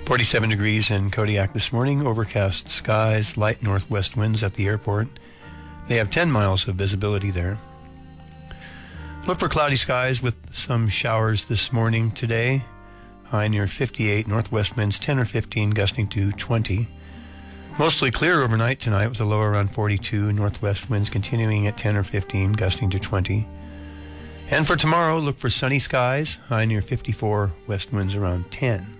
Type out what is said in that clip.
47 degrees in Kodiak this morning. Overcast skies, light northwest winds at the airport. They have 10 miles of visibility there. Look for cloudy skies with some showers this morning today. High near 58, northwest winds 10 or 15, gusting to 20. Mostly clear overnight tonight with a low around 42, northwest winds continuing at 10 or 15, gusting to 20. And for tomorrow, look for sunny skies, high near 54, west winds around 10.